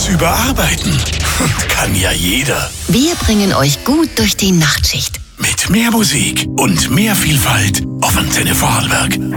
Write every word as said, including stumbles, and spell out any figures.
tagsüber arbeiten? Kann ja jeder. Wir bringen euch gut durch die Nachtschicht. Mit mehr Musik und mehr Vielfalt auf Antenne Vorarlberg.